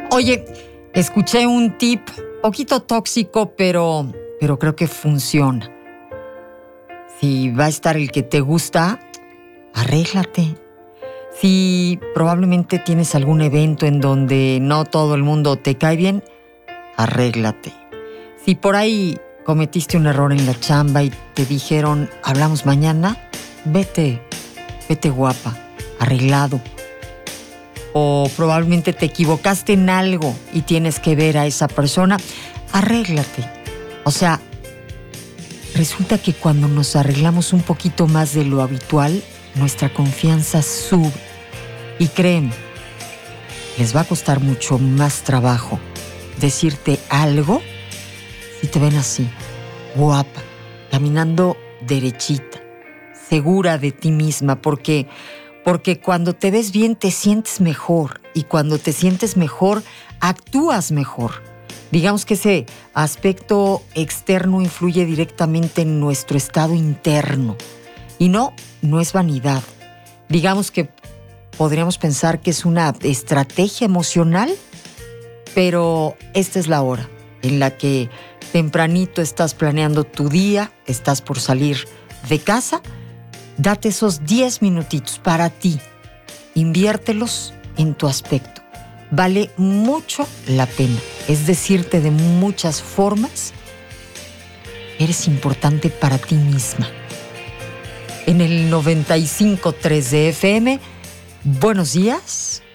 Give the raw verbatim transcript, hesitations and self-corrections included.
Oye, escuché un tip poquito tóxico, pero, pero creo que funciona. Si va a estar el que te gusta, arréglate. Si probablemente tienes algún evento en donde no todo el mundo te cae bien, arréglate. Si por ahí cometiste un error en la chamba y te dijeron, hablamos mañana, vete, vete guapa, arreglado. O probablemente te equivocaste en algo y tienes que ver a esa persona, arréglate. O sea, resulta que cuando nos arreglamos un poquito más de lo habitual, nuestra confianza sube. Y créeme, les va a costar mucho más trabajo decirte algo si te ven así, guapa, caminando derechita, segura de ti misma, porque, porque cuando te ves bien te sientes mejor y cuando te sientes mejor, actúas mejor. Digamos que ese aspecto externo influye directamente en nuestro estado interno. Y no, no es vanidad. Digamos que podríamos pensar que es una estrategia emocional, pero esta es la hora en la que tempranito estás planeando tu día, estás por salir de casa. Date esos diez minutitos para ti. Inviértelos en tu aspecto. Vale mucho la pena. Es decirte de muchas formas, eres importante para ti misma. En el noventa y cinco punto tres de F M, buenos días,